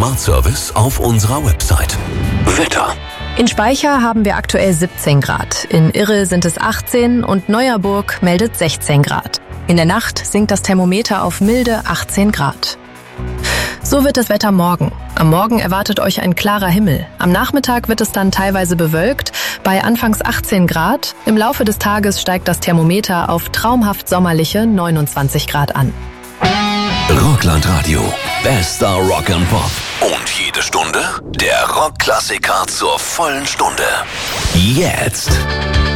Smart Service auf unserer Website. Wetter. In Speicher haben wir aktuell 17 Grad. In Irre sind es 18 und Neuerburg meldet 16 Grad. In der Nacht sinkt das Thermometer auf milde 18 Grad. So wird das Wetter morgen. Am Morgen erwartet euch ein klarer Himmel. Am Nachmittag wird es dann teilweise bewölkt, bei anfangs 18 Grad. Im Laufe des Tages steigt das Thermometer auf traumhaft sommerliche 29 Grad an. Rockland-Radio. Bester Rock and Pop. Und jede Stunde der Rockklassiker zur vollen Stunde. Jetzt.